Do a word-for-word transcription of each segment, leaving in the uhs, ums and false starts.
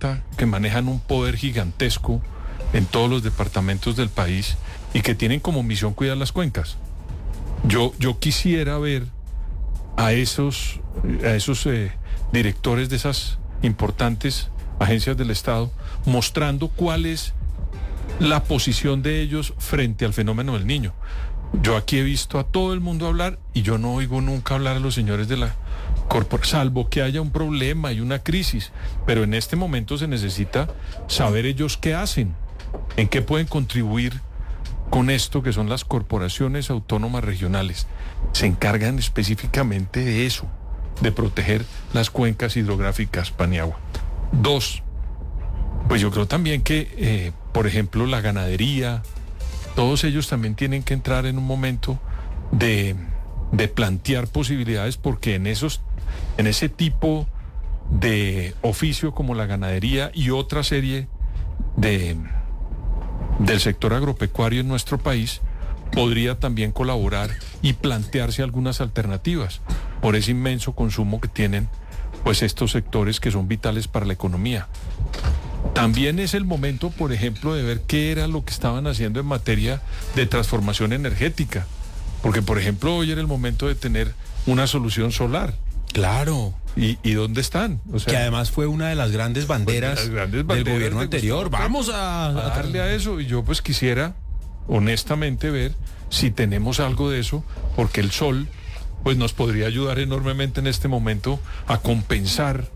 cuenta que manejan un poder gigantesco en todos los departamentos del país y que tienen como misión cuidar las cuencas. Yo, yo quisiera ver a esos, a esos eh, directores de esas importantes agencias del Estado mostrando cuál es la posición de ellos frente al fenómeno del Niño. Yo aquí he visto a todo el mundo hablar y yo no oigo nunca hablar a los señores de la corporación, salvo que haya un problema y una crisis, pero en este momento se necesita saber ellos qué hacen, en qué pueden contribuir con esto que son las corporaciones autónomas regionales. Se encargan específicamente de eso, de proteger las cuencas hidrográficas Paniagua. Dos, pues yo creo también que, eh, por ejemplo, la ganadería, todos ellos también tienen que entrar en un momento de, de plantear posibilidades, porque en esos, en ese tipo de oficio como la ganadería y otra serie de del sector agropecuario en nuestro país, podría también colaborar y plantearse algunas alternativas por ese inmenso consumo que tienen pues estos sectores que son vitales para la economía. También es el momento, por ejemplo, de ver qué era lo que estaban haciendo en materia de transformación energética, porque por ejemplo hoy era el momento de tener una solución solar. Claro. ¿Y, y dónde están? O sea, que además fue una de las grandes banderas, las grandes banderas del gobierno anterior. Vamos a, a darle a eso. Y yo pues quisiera honestamente ver si tenemos algo de eso, porque el sol pues nos podría ayudar enormemente en este momento a compensar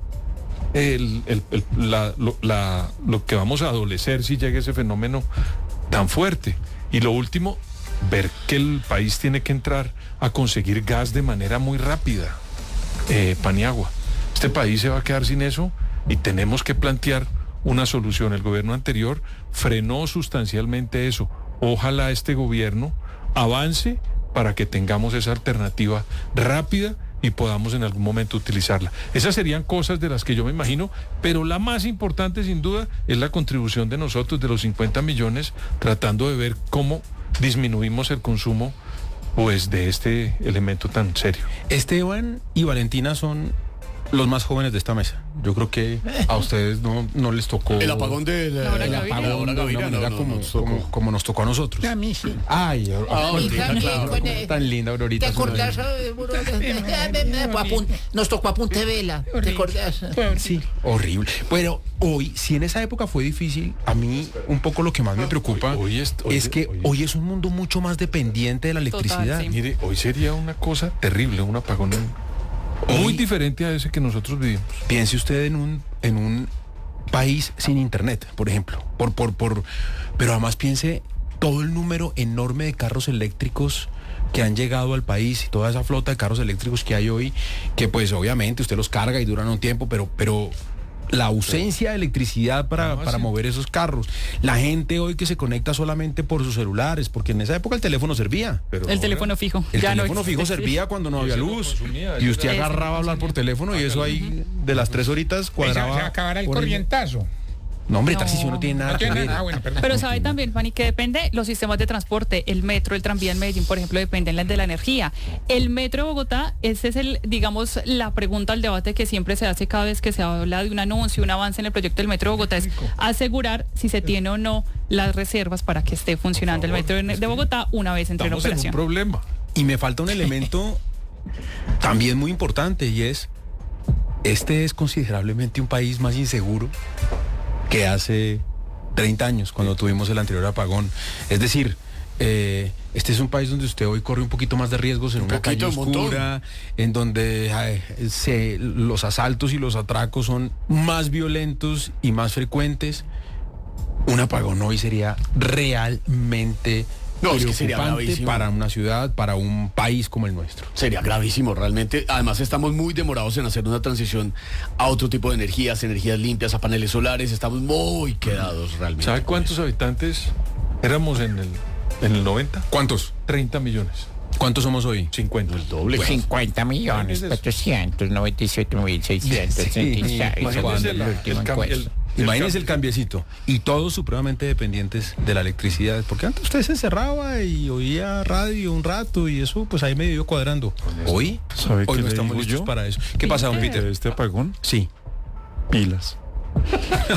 el, el, el, la, lo, la, lo que vamos a adolecer si llega ese fenómeno tan fuerte. Y lo último, ver que el país tiene que entrar a conseguir gas de manera muy rápida. Eh, Paniagua, este país se va a quedar sin eso y tenemos que plantear una solución. El gobierno anterior frenó sustancialmente eso. Ojalá este gobierno avance para que tengamos esa alternativa rápida y podamos en algún momento utilizarla. Esas serían cosas de las que yo me imagino, pero la más importante sin duda es la contribución de nosotros, de los cincuenta millones, tratando de ver cómo disminuimos el consumo pues de este elemento tan serio. Esteban y Valentina son los más jóvenes de esta mesa. Yo creo que a ustedes no, no les tocó el apagón de la, el apagón de una manera como, no, como, como nos tocó a nosotros. A mí sí. Ay, ah, Aurorita, claro, tan linda, Aurorita. ¿Te acordás? Nos tocó a punta de vela. ¿Te acordás? Sí, horrible. Pero hoy, si en esa época fue difícil, a mí un poco lo que más me preocupa hoy, hoy es, hoy, es que hoy, hoy es un mundo mucho más dependiente de la electricidad. Total, sí. Mire, hoy sería una cosa terrible, un apagón muy hoy, diferente a ese que nosotros vivimos. Piense usted en un en un país sin internet, por ejemplo, por por por pero además piense todo el número enorme de carros eléctricos que han llegado al país y toda esa flota de carros eléctricos que hay hoy, que pues obviamente usted los carga y duran un tiempo, pero pero la ausencia de electricidad para, no, para mover esos carros. La gente hoy que se conecta solamente por sus celulares, porque en esa época el teléfono servía. Pero el ahora, teléfono fijo. El ya teléfono no fijo servía cuando no había luz. Consumía, y usted agarraba a hablar por teléfono y eso ahí de las tres horitas cuadraba. Se acabará el corrientazo. No, hombre, no, Tarcisio no tiene nada no tiene que ver. Nada, bueno, pero sabe también, Fanny, que depende los sistemas de transporte. El metro, el tranvía en Medellín, por ejemplo, dependen de la energía. El metro de Bogotá, ese es el, digamos, la pregunta, el debate que siempre se hace cada vez que se habla de un anuncio, un avance en el proyecto del metro de Bogotá, es asegurar si se tiene o no las reservas para que esté funcionando el metro de Bogotá una vez entre en operación. En un problema. Y me falta un elemento también muy importante, y es, este es considerablemente un país más inseguro que hace treinta años, cuando tuvimos el anterior apagón. Es decir, eh, este es un país donde usted hoy corre un poquito más de riesgos en un una calle oscura, en donde ay, se, los asaltos y los atracos son más violentos y más frecuentes. Un apagón hoy sería realmente no, preocupante, es que sería gravísimo para una ciudad, para un país como el nuestro. Sería gravísimo, realmente. Además, estamos muy demorados en hacer una transición a otro tipo de energías, energías limpias, a paneles solares. Estamos muy quedados realmente. ¿Sabe cuántos eso. habitantes éramos en el, en el noventa? ¿Cuántos? treinta millones. ¿Cuántos somos hoy? cincuenta. El doble. Pues cincuenta millones, cuatrocientos noventa y siete mil seiscientos treinta y seis. Imagínese el, el, el, Imagínense el cambiecito. Y todos supremamente dependientes de la electricidad. Porque antes usted se encerraba y oía radio un rato y eso pues ahí medio iba cuadrando. Hoy, ¿sabe hoy qué no estamos listos yo? para eso. ¿Qué pasa, don Peter? ¿Este apagón? Sí. Pilas.